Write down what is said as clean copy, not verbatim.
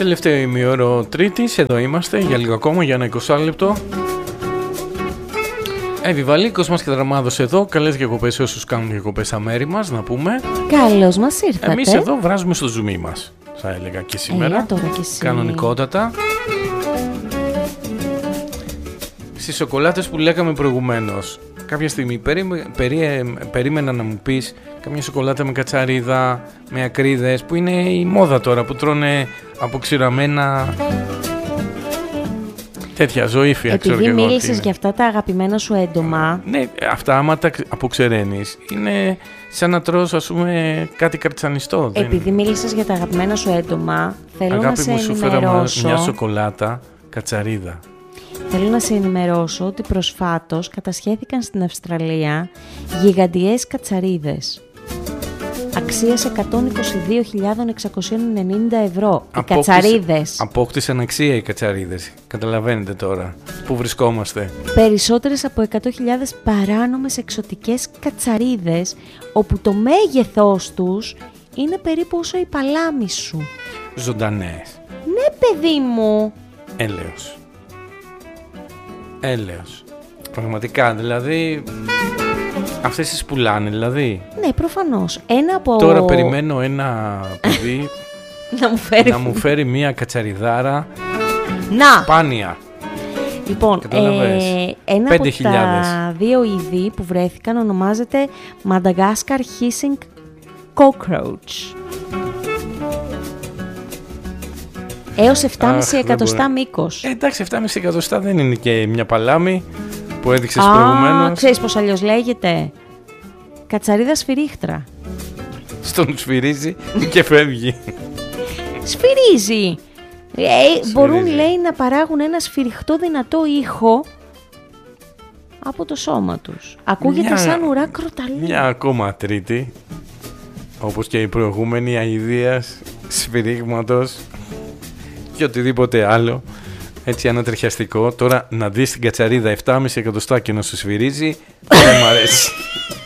Τελευταίο ημίωρο Τρίτης, εδώ είμαστε για λίγο ακόμα, για ένα 20 λεπτό. Βαλίκος μας και Δραμάδος εδώ. Καλές διακοπές σε όσους κάνουν διακοπές στα μέρη μας, να πούμε. Καλώς μας ήρθατε. Εμείς εδώ βράζουμε στο ζουμί μας, θα έλεγα και σήμερα. Κανονικότατα. Στις σοκολάτες που λέγαμε προηγουμένως, κάποια στιγμή περίμενα να μου πεις καμιά σοκολάτα με κατσαρίδα, με ακρίδες, που είναι η μόδα τώρα, που τρώνε αποξηραμένα τέτοια ζωήφια. Επειδή μίλησες για αυτά τα αγαπημένα σου έντομα. Ναι, αυτά άμα τα αποξεραίνεις είναι σαν να τρως, ας πούμε, κάτι καρτσανιστό. Επειδή μίλησες για τα αγαπημένα σου έντομα, θέλω Αγάπη να σε μου, σου φέρα ενημερώσω. μια σοκολάτα κατσαρίδα. Θέλω να σε ενημερώσω ότι προσφάτως κατασχέθηκαν στην Αυστραλία γιγαντιές κατσαρίδες. Αξίας 122.690 ευρώ. Οι κατσαρίδες. Απόκτησαν αξία οι κατσαρίδες. Καταλαβαίνετε τώρα που βρισκόμαστε. Περισσότερες από 100.000 παράνομες εξωτικές κατσαρίδες, όπου το μέγεθός τους είναι περίπου όσο η παλάμη σου. Ζωντανές. Ναι, παιδί μου. Έλεος. Πραγματικά, δηλαδή. Αυτές τις πουλάνε, δηλαδή. Ναι, προφανώς. Τώρα περιμένω ένα παιδί να μου φέρει μια κατσαριδάρα σπάνια. Λοιπόν, ένα από τα δύο είδη που βρέθηκαν ονομάζεται Madagascar Hissing Cockroach. Έως 7,5 εκατοστά μήκος. Εντάξει, 7,5 εκατοστά δεν είναι και μια παλάμη που έδειξες προηγουμένως. Ξέρεις πως αλλιώς λέγεται? Κατσαρίδα σφυρίχτρα. Στον σφυρίζει και φεύγει. Σφυρίζει. Μπορούν, λέει, να παράγουν ένα σφυριχτό δυνατό ήχο από το σώμα τους. Ακούγεται σαν ουρά κροταλή. Μια ακόμα τρίτη, όπως και η προηγούμενη, αηδίας, σφυρίγματος και οτιδήποτε άλλο, έτσι ανατριχιαστικό. Τώρα να δεις την κατσαρίδα 7,5 εκατοστά και να σου σφυρίζει, δεν μ' αρέσει.